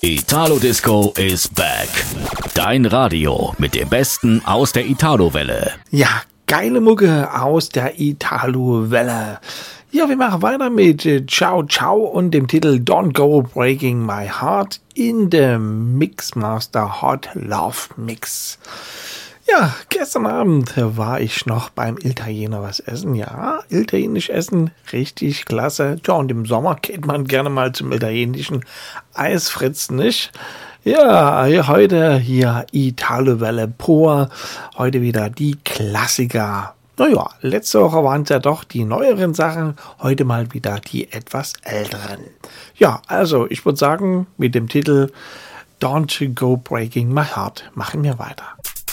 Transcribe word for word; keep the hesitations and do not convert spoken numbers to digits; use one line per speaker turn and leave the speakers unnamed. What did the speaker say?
Italo Disco is back. Dein Radio mit dem Besten aus der Italo-Welle.
Ja, geile Mucke aus der Italo-Welle. Ja, wir machen weiter mit äh, Ciao Ciao und dem Titel Don't Go Breaking My Heart in dem Mixmaster Hot Love Mix. Ja, gestern Abend war ich noch beim Italiener was essen. Ja, italienisch essen, richtig klasse. Ja, und im Sommer geht man gerne mal zum italienischen Eisfritzen, nicht? Ja, hier heute hier Italo-Welle pur. Heute wieder die Klassiker. Naja, letzte Woche waren es ja doch die neueren Sachen, heute mal wieder die etwas älteren. Ja, also ich würde sagen, mit dem Titel Don't Go Breaking My Heart machen wir weiter.